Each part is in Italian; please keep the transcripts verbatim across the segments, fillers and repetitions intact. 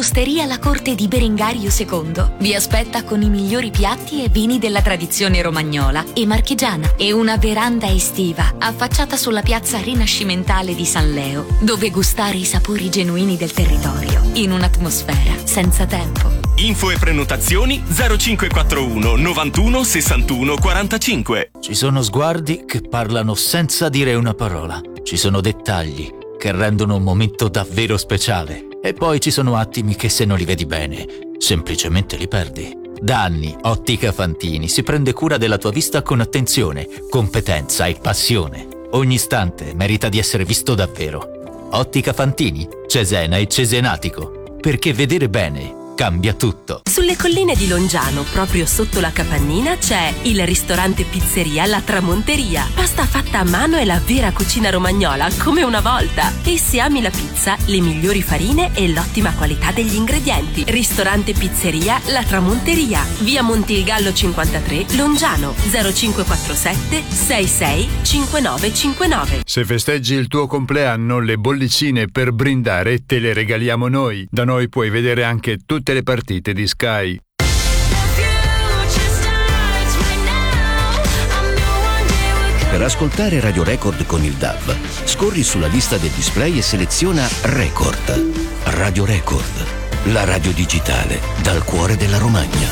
L'Osteria La Corte di Berengario secondo vi aspetta con i migliori piatti e vini della tradizione romagnola e marchigiana e una veranda estiva affacciata sulla piazza rinascimentale di San Leo, dove gustare i sapori genuini del territorio in un'atmosfera senza tempo. Info e prenotazioni zero cinque quattro uno novantuno sessantuno quarantacinque. Ci sono sguardi che parlano senza dire una parola. Ci sono dettagli che rendono un momento davvero speciale. E poi ci sono attimi che se non li vedi bene, semplicemente li perdi. Da anni Ottica Fantini si prende cura della tua vista con attenzione, competenza e passione. Ogni istante merita di essere visto davvero. Ottica Fantini, Cesena e Cesenatico. Perché vedere bene cambia tutto. Sulle colline di Longiano, proprio sotto la Capannina, c'è il ristorante pizzeria La Tramonteria. Pasta fatta a mano e la vera cucina romagnola, come una volta. E se ami la pizza, le migliori farine e l'ottima qualità degli ingredienti. Ristorante pizzeria La Tramonteria, via Montilgallo cinquantatré, Longiano, zero cinque quattro sette sei sei cinque nove cinque nove. Se festeggi il tuo compleanno, le bollicine per brindare te le regaliamo noi. Da noi puoi vedere anche tutte le partite di Sky. Per ascoltare Radio Record con il D A B, scorri sulla lista del display e seleziona Record. Radio Record, la radio digitale dal cuore della Romagna.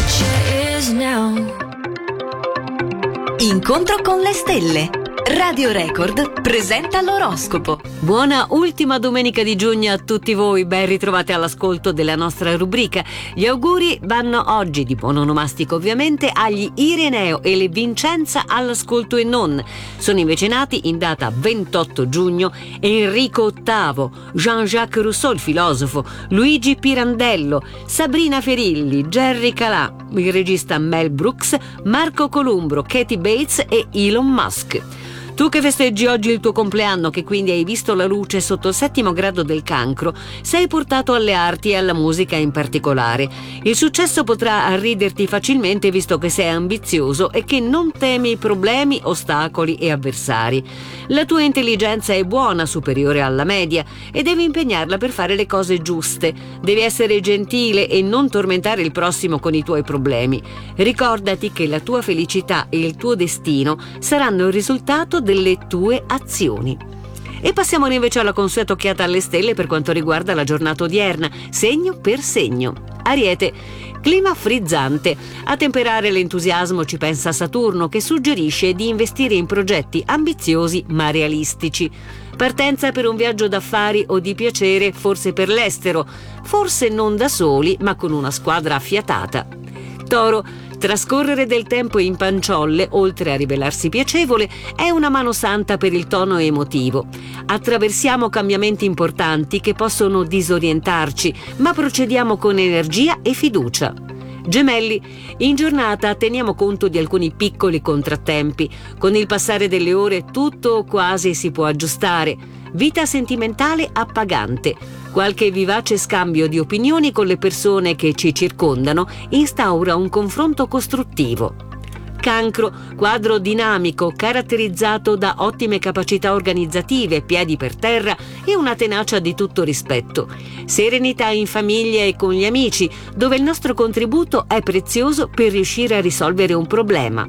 Incontro con le stelle. Radio Record presenta l'oroscopo. Buona ultima domenica di giugno a tutti voi, ben ritrovati all'ascolto della nostra rubrica. Gli auguri vanno oggi, di buon onomastico ovviamente, agli Ireneo e le Vincenza all'ascolto e non. Sono invece nati in data ventotto giugno Enrico ottavo, Jean-Jacques Rousseau il filosofo, Luigi Pirandello, Sabrina Ferilli, Jerry Calà, il regista Mel Brooks, Marco Columbro, Katie Bates e Elon Musk. Tu che festeggi oggi il tuo compleanno, che quindi hai visto la luce sotto il settimo grado del Cancro, sei portato alle arti e alla musica in particolare. Il successo potrà arriderti facilmente visto che sei ambizioso e che non temi problemi, ostacoli e avversari. La tua intelligenza è buona, superiore alla media, e devi impegnarla per fare le cose giuste. Devi essere gentile e non tormentare il prossimo con i tuoi problemi. Ricordati che la tua felicità e il tuo destino saranno il risultato delle tue azioni. E passiamo invece alla consueta occhiata alle stelle per quanto riguarda la giornata odierna, segno per segno. Ariete, clima frizzante. A temperare l'entusiasmo ci pensa Saturno, che suggerisce di investire in progetti ambiziosi ma realistici. Partenza per un viaggio d'affari o di piacere, forse per l'estero, forse non da soli ma con una squadra affiatata. Toro, trascorrere del tempo in panciolle, oltre a rivelarsi piacevole, è una mano santa per il tono emotivo. Attraversiamo cambiamenti importanti che possono disorientarci, ma procediamo con energia e fiducia. Gemelli, in giornata teniamo conto di alcuni piccoli contrattempi. Con il passare delle ore tutto o quasi si può aggiustare. Vita sentimentale appagante. Qualche vivace scambio di opinioni con le persone che ci circondano instaura un confronto costruttivo. Cancro, quadro dinamico caratterizzato da ottime capacità organizzative, piedi per terra e una tenacia di tutto rispetto. Serenità in famiglia e con gli amici, dove il nostro contributo è prezioso per riuscire a risolvere un problema.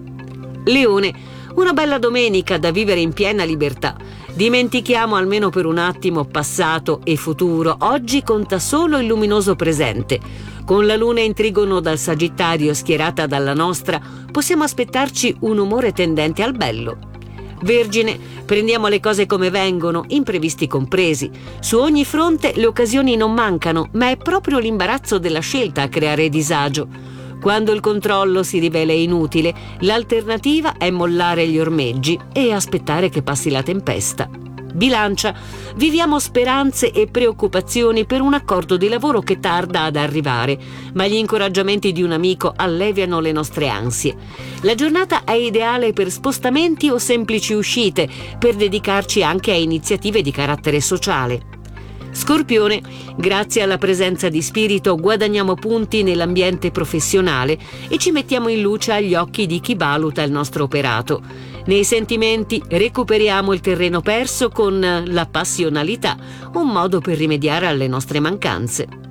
Leone, una bella domenica da vivere in piena libertà. Dimentichiamo almeno per un attimo passato e futuro. Oggi conta solo il luminoso presente. Con la luna in trigono dal Sagittario schierata dalla nostra, possiamo aspettarci un umore tendente al bello. Vergine, prendiamo le cose come vengono, imprevisti compresi. Su ogni fronte le occasioni non mancano, ma è proprio l'imbarazzo della scelta a creare disagio. Quando il controllo si rivela inutile, l'alternativa è mollare gli ormeggi e aspettare che passi la tempesta. Bilancia, viviamo speranze e preoccupazioni per un accordo di lavoro che tarda ad arrivare, ma gli incoraggiamenti di un amico alleviano le nostre ansie. La giornata è ideale per spostamenti o semplici uscite, per dedicarci anche a iniziative di carattere sociale. Scorpione, grazie alla presenza di spirito guadagniamo punti nell'ambiente professionale e ci mettiamo in luce agli occhi di chi valuta il nostro operato. Nei sentimenti recuperiamo il terreno perso con la passionalità, un modo per rimediare alle nostre mancanze.